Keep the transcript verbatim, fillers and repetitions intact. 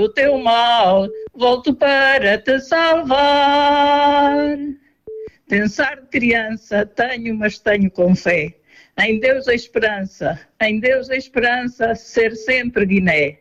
o teu mal, volto para te salvar. Pensar de criança tenho, mas tenho com fé. Em Deus a esperança, em Deus a esperança, ser sempre Guiné.